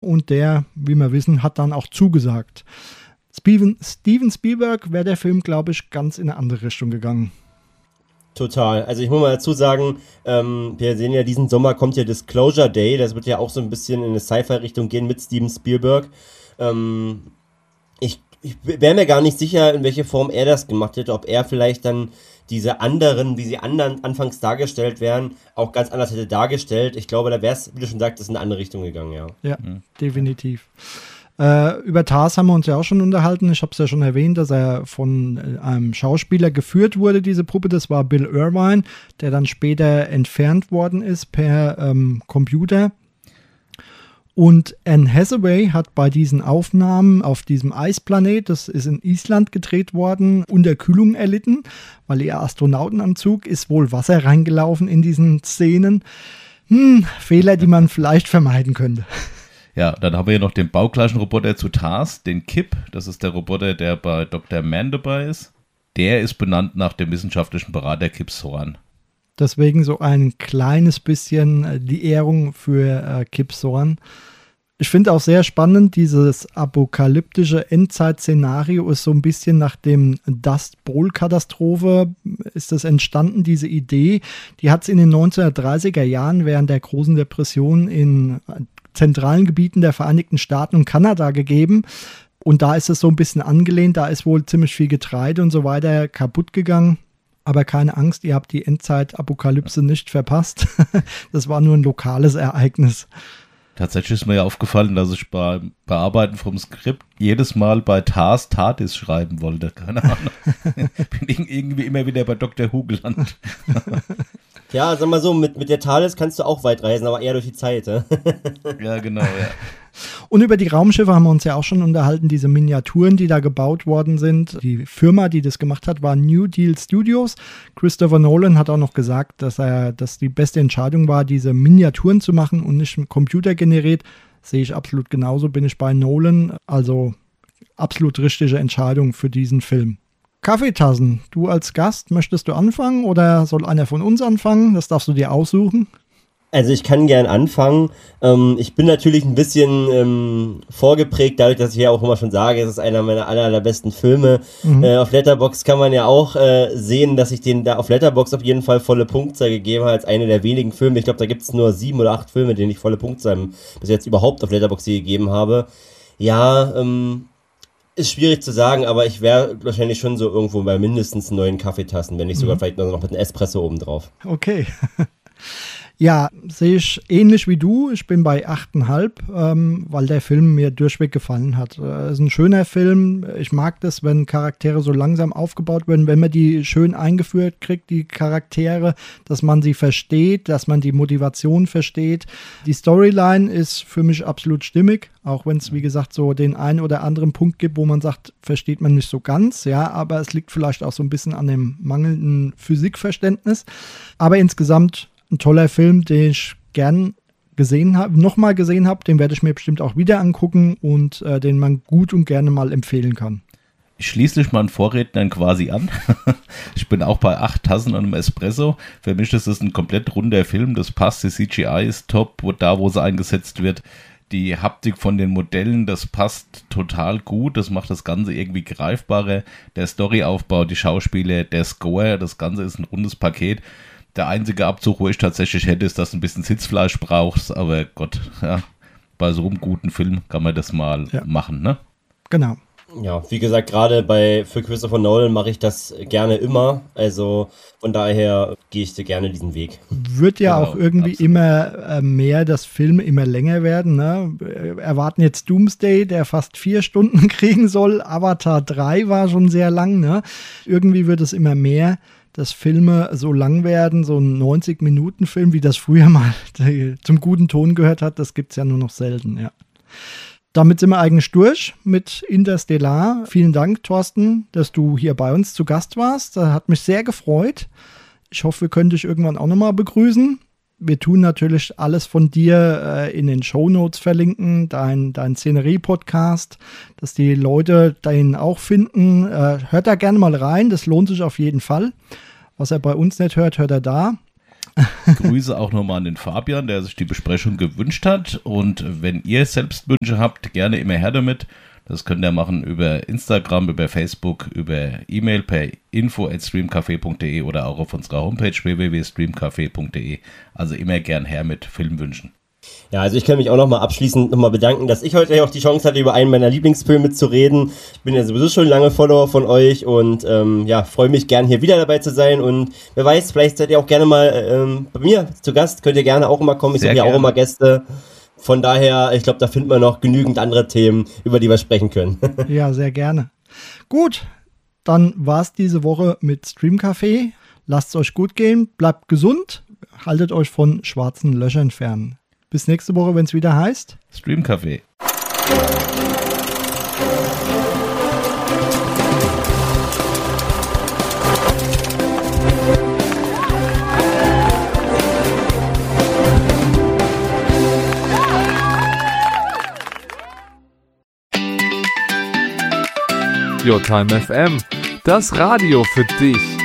und der, wie wir wissen, hat dann auch zugesagt. Steven Spielberg wäre der Film, glaube ich, ganz in eine andere Richtung gegangen. Total. Also ich muss mal dazu sagen, wir sehen ja, diesen Sommer kommt ja Disclosure Day, das wird ja auch so ein bisschen in eine Sci-Fi-Richtung gehen mit Steven Spielberg. Ich wäre mir gar nicht sicher, in welche Form er das gemacht hätte, ob er vielleicht dann diese anderen, wie sie anfangs dargestellt werden, auch ganz anders hätte dargestellt. Ich glaube, da wäre es, wie du schon sagtest, in eine andere Richtung gegangen, ja. Ja, definitiv. Über Tars haben wir uns ja auch schon unterhalten. Ich habe es ja schon erwähnt, dass er von einem Schauspieler geführt wurde, diese Puppe. Das war Bill Irvine, der dann später entfernt worden ist per Computer. Und Anne Hathaway hat bei diesen Aufnahmen auf diesem Eisplanet, das ist in Island gedreht worden, Unterkühlung erlitten, weil ihr Astronautenanzug ist wohl Wasser reingelaufen in diesen Szenen. Fehler, die man vielleicht vermeiden könnte. Ja, dann haben wir hier noch den baugleichen Roboter zu TARS, den Kip. Das ist der Roboter, der bei Dr. Mann dabei ist. Der ist benannt nach dem wissenschaftlichen Berater Kip Thorne. Deswegen so ein kleines bisschen die Ehrung für Kip Thorne. Ich finde auch sehr spannend, dieses apokalyptische Endzeit-Szenario ist so ein bisschen nach dem Dust Bowl-Katastrophe ist das entstanden, diese Idee. Die hat es in den 1930er Jahren während der großen Depression in zentralen Gebieten der Vereinigten Staaten und Kanada gegeben. Und da ist es so ein bisschen angelehnt, da ist wohl ziemlich viel Getreide und so weiter kaputt gegangen. Aber keine Angst, ihr habt die Endzeit-Apokalypse nicht verpasst. Das war nur ein lokales Ereignis. Tatsächlich ist mir ja aufgefallen, dass ich beim Bearbeiten vom Skript jedes Mal bei TARS TARDIS schreiben wollte. Keine Ahnung. Bin irgendwie immer wieder bei Dr. Who gelandet. Ja, sag mal so, mit der TARDIS kannst du auch weit reisen, aber eher durch die Zeit. Ja, genau, ja. Und über die Raumschiffe haben wir uns ja auch schon unterhalten, diese Miniaturen, die da gebaut worden sind. Die Firma, die das gemacht hat, war New Deal Studios. Christopher Nolan hat auch noch gesagt, dass die beste Entscheidung war, diese Miniaturen zu machen und nicht computergeneriert. Sehe ich absolut genauso, bin ich bei Nolan. Also absolut richtige Entscheidung für diesen Film. Kaffeetassen, du als Gast, möchtest du anfangen oder soll einer von uns anfangen? Das darfst du dir aussuchen. Also ich kann gern anfangen. Ich bin natürlich ein bisschen vorgeprägt, dadurch, dass ich ja auch immer schon sage, es ist einer meiner allerbesten Filme. Auf Letterboxd kann man ja auch sehen, dass ich den da auf Letterboxd auf jeden Fall volle Punktzahl gegeben habe, als eine der wenigen Filme. Ich glaube, da gibt es nur 7 oder 8 Filme, denen ich volle Punktzahl bis jetzt überhaupt auf Letterboxd gegeben habe. Ja, ist schwierig zu sagen, aber ich wäre wahrscheinlich schon so irgendwo bei mindestens 9 Kaffeetassen, wenn nicht sogar vielleicht noch mit einem Espresso oben drauf. Okay. Ja, sehe ich ähnlich wie du. Ich bin bei 8,5, weil der Film mir durchweg gefallen hat. Es ist ein schöner Film. Ich mag das, wenn Charaktere so langsam aufgebaut werden, wenn man die schön eingeführt kriegt, die Charaktere, dass man sie versteht, dass man die Motivation versteht. Die Storyline ist für mich absolut stimmig, auch wenn es, wie gesagt, so den einen oder anderen Punkt gibt, wo man sagt, versteht man nicht so ganz, ja, aber es liegt vielleicht auch so ein bisschen an dem mangelnden Physikverständnis. Aber insgesamt ein toller Film, den ich gern nochmal gesehen habe. Den werde ich mir bestimmt auch wieder angucken und den man gut und gerne mal empfehlen kann. Ich schließe mich meinen Vorrednern quasi an. Ich bin auch bei 8 Tassen und einem Espresso. Für mich ist es ein komplett runder Film. Das passt, die CGI ist top, wo sie eingesetzt wird. Die Haptik von den Modellen, das passt total gut. Das macht das Ganze irgendwie greifbarer. Der Storyaufbau, die Schauspieler, der Score, das Ganze ist ein rundes Paket. Der einzige Abzug, wo ich tatsächlich hätte, ist, dass du ein bisschen Sitzfleisch brauchst. Aber Gott, ja, bei so einem guten Film kann man das mal machen, ne? Genau. Ja, wie gesagt, gerade für Christopher Nolan mache ich das gerne immer. Also von daher gehe ich gerne diesen Weg. Wird ja auch irgendwie absolut immer mehr, dass Filme immer länger werden. Ne? Wir erwarten jetzt Doomsday, der fast 4 Stunden kriegen soll. Avatar 3 war schon sehr lang. Ne? Irgendwie wird es immer mehr, dass Filme so lang werden, so ein 90-Minuten-Film, wie das früher mal zum guten Ton gehört hat, das gibt es ja nur noch selten, ja. Damit sind wir eigentlich durch mit Interstellar. Vielen Dank, Thorsten, dass du hier bei uns zu Gast warst. Das hat mich sehr gefreut. Ich hoffe, wir können dich irgendwann auch nochmal begrüßen. Wir tun natürlich alles von dir in den Shownotes verlinken, dein Szenerie-Podcast, dass die Leute den auch finden. Hört da gerne mal rein, das lohnt sich auf jeden Fall. Was er bei uns nicht hört, hört er da. Grüße auch nochmal an den Fabian, der sich die Besprechung gewünscht hat. Und wenn ihr selbst Wünsche habt, gerne immer her damit. Das könnt ihr machen über Instagram, über Facebook, über E-Mail per info@streamcafé.de oder auch auf unserer Homepage www.streamcafé.de. Also immer gern her mit Filmwünschen. Ja, also ich kann mich auch nochmal abschließend nochmal bedanken, dass ich heute auch die Chance hatte, über einen meiner Lieblingsfilme zu reden. Ich bin ja sowieso schon lange Follower von euch und freue mich gern hier wieder dabei zu sein und wer weiß, vielleicht seid ihr auch gerne mal bei mir zu Gast, könnt ihr gerne auch immer kommen, ich habe ja auch immer Gäste. Von daher, ich glaube, da finden wir noch genügend andere Themen, über die wir sprechen können. Ja, sehr gerne. Gut, dann war es diese Woche mit Streamcafé. Lasst es euch gut gehen, bleibt gesund, haltet euch von schwarzen Löchern fern. Bis nächste Woche, wenn es wieder heißt Streamcafé. Your Time FM, das Radio für dich.